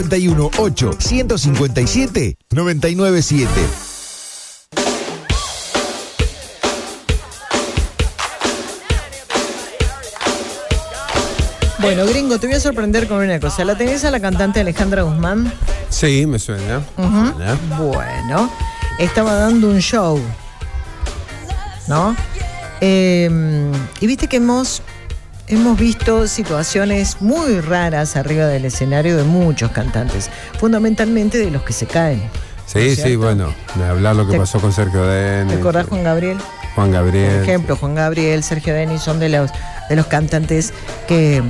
51-8-157-997. Bueno, gringo, te voy a sorprender con una cosa. ¿La tenés a la cantante Alejandra Guzmán? Sí, me suena. Bueno, estaba dando un show, ¿no? Y viste que hemos visto situaciones muy raras arriba del escenario de muchos cantantes, fundamentalmente de los que se caen. Sí, bueno, de hablar lo que pasó con Sergio Denis. ¿Te acordás Juan Gabriel? Juan Gabriel. Por ejemplo, Juan Gabriel, Sergio Denis son de los cantantes que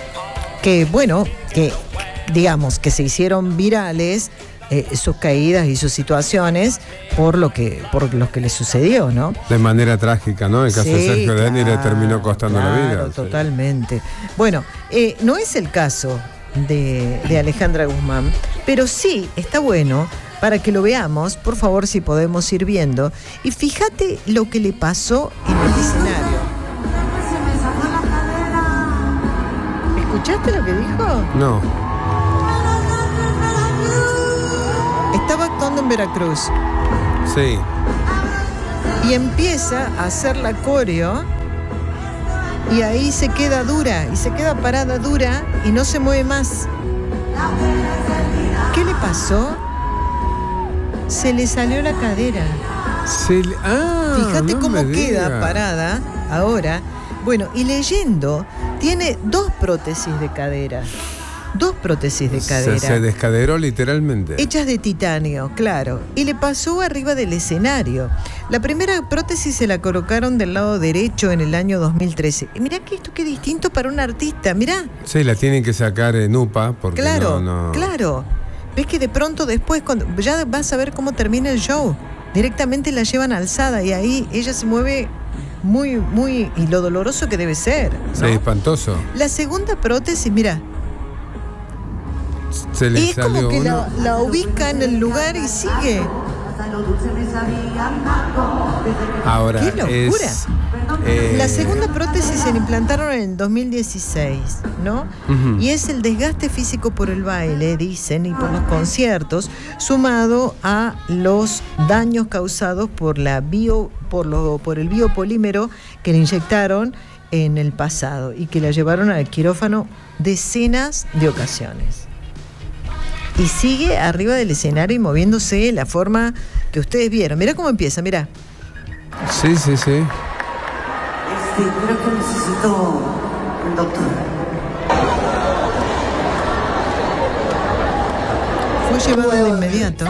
digamos que se hicieron virales sus caídas y sus situaciones por lo que les sucedió, ¿no? De manera trágica, ¿no? El caso de Sergio Denis le terminó costando la vida. Totalmente. Bueno, no es el caso de Alejandra Guzmán, pero sí está bueno para que lo veamos, por favor, si podemos ir viendo. Y fíjate lo que le pasó en el escenario. ¿Escuchaste lo que dijo? No. Estaba actuando en Veracruz. Sí. Y empieza a hacer la coreo y ahí se queda dura, y se queda parada dura y no se mueve más. ¿Qué le pasó? Se le salió la cadera. Fíjate cómo queda parada ahora. Bueno, y leyendo, tiene dos prótesis de cadera. Se descaderó literalmente. Hechas de titanio, claro. Y le pasó arriba del escenario. La primera prótesis se la colocaron del lado derecho en el año 2013. Y mirá que esto qué distinto para un artista, mirá. Sí, la tienen que sacar en UPA porque Claro. Ves que de pronto después, cuando ya vas a ver cómo termina el show, directamente la llevan alzada y ahí ella se mueve muy, muy... Y lo doloroso que debe ser, ¿no? Sí, espantoso. La segunda prótesis, mira, se le es como que la ubica en el lugar y sigue. Ahora, ¡qué locura! La segunda prótesis se le implantaron en 2016, ¿no? Uh-huh. Y es el desgaste físico por el baile, dicen, y por los conciertos, sumado a los daños causados por por el biopolímero que le inyectaron en el pasado y que la llevaron al quirófano decenas de ocasiones. Y sigue arriba del escenario y moviéndose de la forma que ustedes vieron. Mirá cómo empieza, mirá. Sí. Creo que necesito un doctor. Fue llevada de inmediato.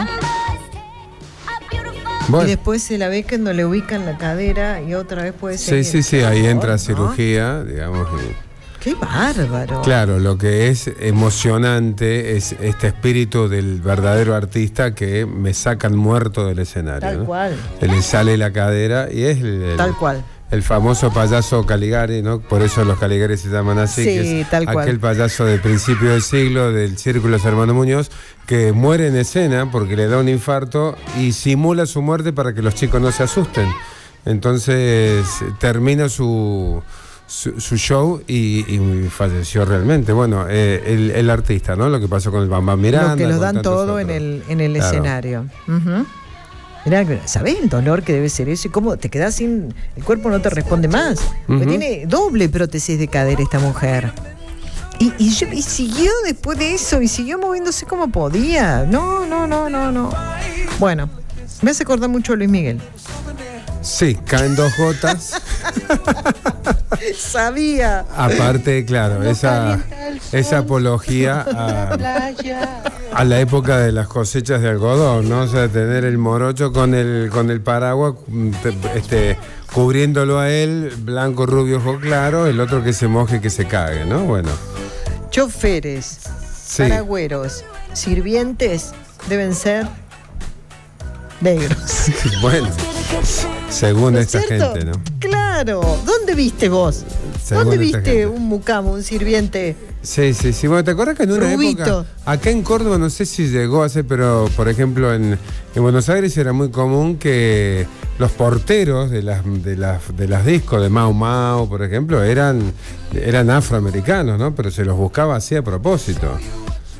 Bueno. Y después se la ve que no le ubican la cadera y otra vez puede ser. Sí, ahí entra cirugía, digamos. ¡Qué bárbaro! Claro, lo que es emocionante es este espíritu del verdadero artista que me sacan muerto del escenario. Tal cual. Se le sale la cadera y es tal cual. El famoso payaso Caligari, ¿no? Por eso los Caligari se llaman así. Sí, que es tal cual. Aquel payaso del principio del siglo del Círculo de los Hermanos Muñoz que muere en escena porque le da un infarto y simula su muerte para que los chicos no se asusten. Entonces termina su show y falleció realmente. Bueno, el artista, ¿no? Lo que pasó con el Bam Bam Miranda. Lo que los dan todo en el claro. Escenario. Uh-huh. Mirá, ¿sabés el dolor que debe ser eso? Y cómo te quedás sin... El cuerpo no te responde más. Uh-huh. Porque tiene doble prótesis de cadera esta mujer. Y siguió después de eso, y siguió moviéndose como podía. No. Bueno, me hace acordar mucho a Luis Miguel. Sí, caen dos gotas. Sabía. Aparte, claro, esa apología a la época de las cosechas de algodón, ¿no? O sea, tener el morocho con el paraguas, cubriéndolo a él, blanco, rubio, ojo claro, el otro que se moje, que se cague, ¿no? Bueno. Choferes, paragüeros, sirvientes deben ser negros. Bueno, según esta gente, ¿no? Claro. ¿Dónde viste vos? ¿Dónde viste un mucamo, un sirviente? Sí. Bueno, ¿te acuerdas que en una época, acá en Córdoba, no sé si llegó a ser, pero por ejemplo en Buenos Aires era muy común que los porteros de las discos de Mau Mau, por ejemplo, eran afroamericanos, ¿no? Pero se los buscaba así a propósito.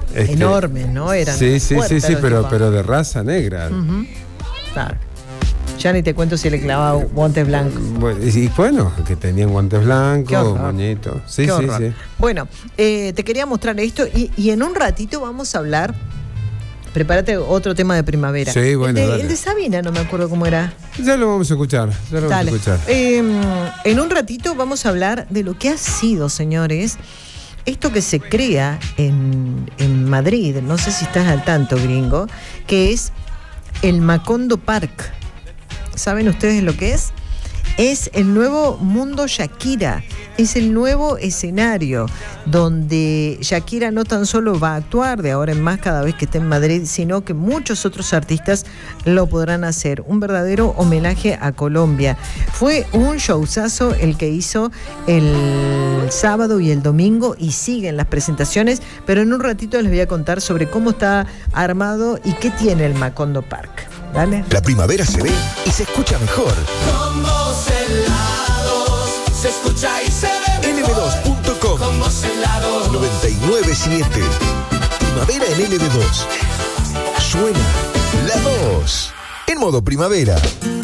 enormes, ¿no? Eran sí, pero pero de raza negra. Claro. Ya ni te cuento si le clavaba guantes blancos. Bueno, que tenían guantes blancos, moñitos. Sí. Bueno, te quería mostrar esto y en un ratito vamos a hablar. Prepárate otro tema de primavera. Sí, bueno, el de Sabina, no me acuerdo cómo era. Ya lo vamos a escuchar. En un ratito vamos a hablar de lo que ha sido, señores, esto que se crea en Madrid, no sé si estás al tanto, gringo, que es el Macondo Park. ¿Saben ustedes lo que es? Es el nuevo mundo Shakira, es el nuevo escenario donde Shakira no tan solo va a actuar de ahora en más cada vez que esté en Madrid, sino que muchos otros artistas lo podrán hacer. Un verdadero homenaje a Colombia. Fue un showzazo el que hizo el sábado y el domingo y siguen las presentaciones, pero en un ratito les voy a contar sobre cómo está armado y qué tiene el Macondo Park. Dale. La primavera se ve y se escucha mejor. Con Vos Helados se escucha y se ve mejor. LB2.com. Con Vos Helados 997. Primavera en LB2. Suena la 2. En modo primavera.